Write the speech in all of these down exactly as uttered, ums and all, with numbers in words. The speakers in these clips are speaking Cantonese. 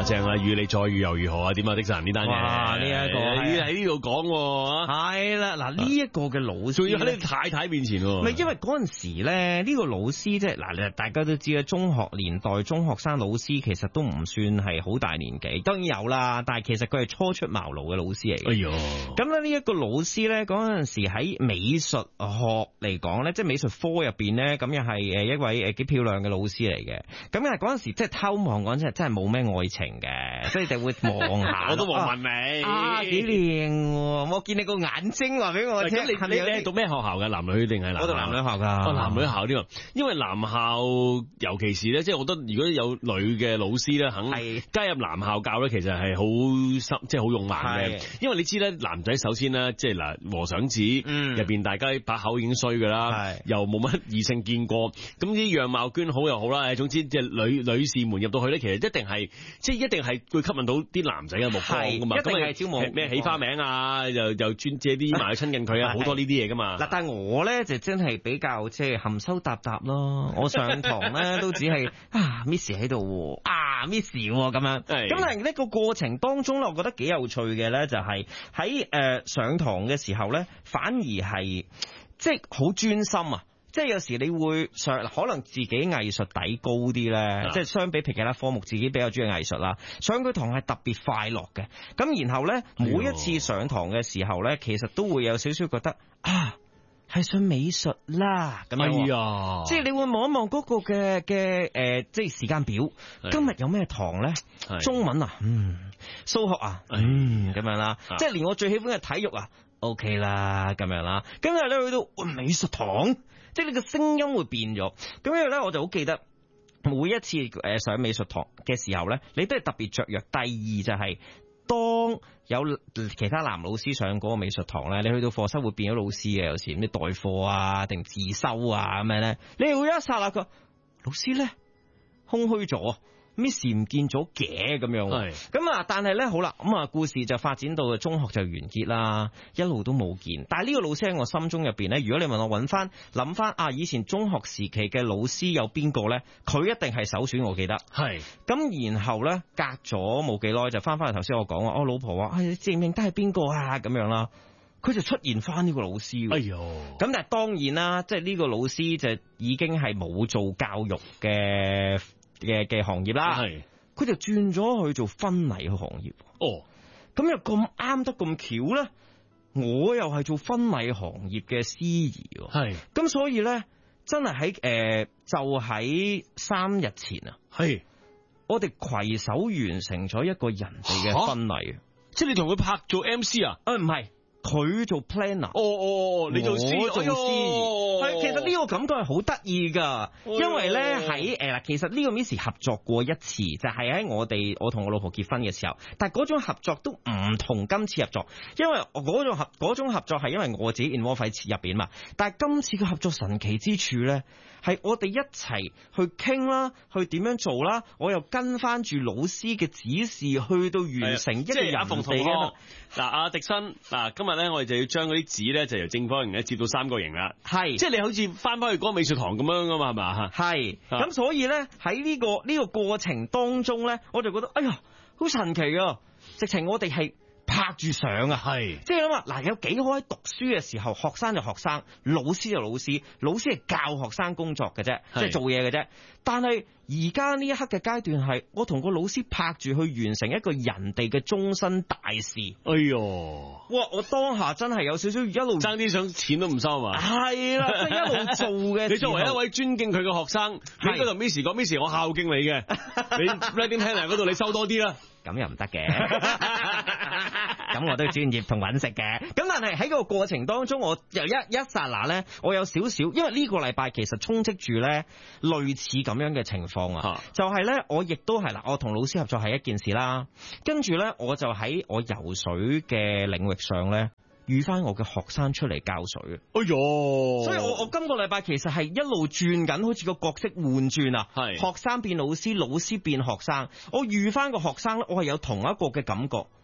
哇，正啊！與你再遇又如何啊？點啊？的神呢單嘢， 哇！呢一個要喺呢度講， 係啦，嗱呢一個嘅老師， 仲要喺你太太面前喎。 唔係因為嗰陣時咧，呢個老師即係嗱，大家都知啦，中學年代中學生老師其實都唔算係好大年紀，當然有啦，但係其實佢係初出茅廬嘅老師嚟嘅。 哎呦， 咁咧呢一個老師咧，嗰陣時喺美術學嚟講咧，即係美術科入邊咧，咁又係誒一位誒幾漂亮嘅老師嚟嘅。咁啊嗰陣時即係偷望嗰陣，真係冇咩愛情嘅，所以就會望下。 我都望問你啊，幾靚！我見你個眼睛話俾我聽。 你你你係讀咩學校嘅？男女定係男校？ 我讀男女校噶。 哦，男女校呢個，因為男校尤其是咧，即係我覺得如果有女嘅老師咧，肯加入男校教咧，其實係好深，即係好勇猛嘅。因為你知咧，男仔首先咧，即係嗱和尚寺入邊，大家把口已經衰噶啦，又冇乜異性見過，咁啲樣貌娟好又好啦，總之即係女女士們入到去咧，其實一定係即係一定係會吸引到啲男仔嘅目光噶嘛。 一定係招募咩起花名啊，又又專借啲埋去親近佢啊，好多呢啲嘢噶嘛。 嗱，但係我咧就真係比較即係含羞答答咯。我上堂咧都只係啊 Miss 喺度啊 Miss 咁樣。咁但係呢個過程當中咧，我覺得幾有趣嘅咧，就係喺誒上堂嘅時候咧，反而係即係好專心啊。即係有時你會上可能自己藝術底高啲咧，啊、即係相比其他科目自己比較中意藝術啦。上佢堂係特別快樂嘅。咁然後咧，每一次上堂嘅時候咧，其實都會有少少覺得啊，係上美術啦咁樣。哎呀，即係你會望一望嗰個嘅嘅誒，即係時間表。今日有咩堂咧？中文啊，嗯，數學啊，嗯，咁樣啦。即係連我最喜歡嘅體育啊 ，OK 啦，咁樣啦。今日咧去到美術堂。即係你個聲音會變咗，咁樣咧我就好記得每一次誒上美術堂嘅時候咧，你都係特別雀躍。第二就係、是、當有其他男老師上嗰個美術堂咧，你去到課室會變咗老師嘅，有時咩代課啊定自修啊咁樣咧，你會一剎那個老師咧空虛咗。Miss 唔見咗嘅咁樣，咁啊，但係咧好啦，咁啊，故事就發展到中學就完結啦，一路都冇見。但係呢個老師喺我心中入邊咧，如果你問我揾翻諗翻啊，以前中學時期嘅老師有邊個咧？佢一定係首選，我記得。係咁，然後咧隔咗冇幾耐就翻翻嚟頭先我講話，我老婆話，哎，你認唔認得係邊個啊？咁樣啦，佢就出現翻呢個老師。哎呦，咁但係當然啦，即係呢個老師就已經係冇做教育嘅。嘅嘅行業啦，係佢就轉咗去做婚禮嘅行業。哦，咁又咁啱得咁巧咧，我又係做婚禮行業嘅司儀。係，咁所以咧，真係喺誒，就喺三日前啊，係我哋攜手完成咗一個人哋嘅婚禮。即係你同佢拍做 M C 啊？誒，唔係。佢做 planner，哦哦，你做司儀，我做司儀，係其實呢個感覺係好得意噶，因為咧喺誒嗱，其實呢個 Miss 合作過一次，就係喺我哋我同我老婆結婚嘅時候，但係嗰種合作都唔同今次合作，因為嗰種合嗰種合作係因為我自己 involve 喺入邊嘛，但係今次嘅合作神奇之處咧，係我哋一齊去傾啦，去點樣做啦，我又跟翻住老師嘅指示去到完成一個人哋嘅。嗱，阿迪生，嗱今日咧，我哋就要將嗰啲紙咧，就由正方形咧接到三角形啦。係，即係你好似翻返去嗰個美術堂咁樣噶嘛，係咪？係，咁所以咧喺呢個呢個過程當中咧，我就覺得，哎呀，好神奇啊！直情我哋係拍住相啊，係，即係諗下，嗱，有幾好喺讀書嘅時候，學生就學生，老師就老師，老師係教學生工作嘅啫，即係做嘢嘅啫。但係而家呢一刻嘅階段係，我同個老師拍住去完成一個人哋嘅終身大事。哎喲，哇！我當下真係有少少一路爭啲想錢都唔收嘛。係啦，即係一路做嘅。你作為一位尊敬佢嘅學生，你應該同 Miss 講 ，Miss 我孝敬你嘅，你 Reading Planner 嗰度你收多啲啦。咁又唔得嘅，咁我都專業同揾食嘅。咁但係喺個過程當中，我又一一剎那咧，我有少少，因為呢個禮拜其實充斥住咧類似咁樣嘅情況啊，就係咧我亦都係啦，我同老師合作係一件事啦，跟住咧我就喺我游水嘅領域上咧遇翻我嘅學生出嚟教水。哎喲，所以我我今個禮拜其實係一路轉緊，好似個角色換轉啊，係學生變老師，老師變學生。我遇翻個學生咧，我係有同一個嘅感覺。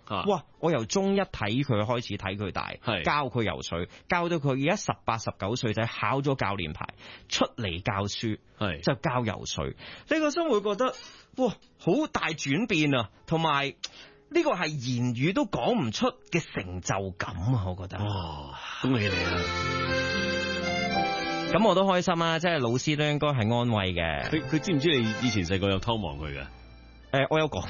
哇！我由中一睇佢開始睇佢大，教佢游水，教到佢而家十八十九歲仔，考咗教練牌，出嚟教書，就教游水。呢個生活覺得哇，好大轉變啊！同埋呢個係言語都講唔出嘅成就感啊！我覺得， 哇，恭喜你啊！ 咁我都開心啊！即係老師都應該係安慰嘅。 佢佢知唔知你以前細個有偷望佢㗎？ 誒，我有講，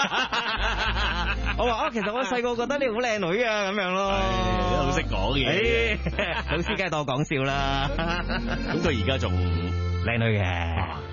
我話啊，其實我細個覺得你好靚女啊，咁樣咯， 好識講嘢， 老師梗係當我講笑啦。 咁佢而家仲靚女嘅。